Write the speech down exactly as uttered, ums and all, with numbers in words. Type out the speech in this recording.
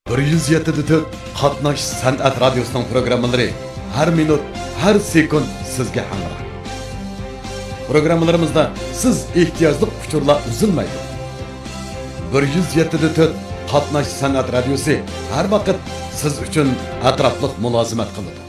bir yuz yetti nuqta to'rt Qatnash san'at radiosining programmalari har minut, har sekund sizga hamroh. Programmalarimizda siz ehtiyojli uchurlar uzilmaydi. bir yuz yetti nuqta to'rt Qatnash san'at radiosi har vaqt siz uchun atrofliq mulozimat qiladi.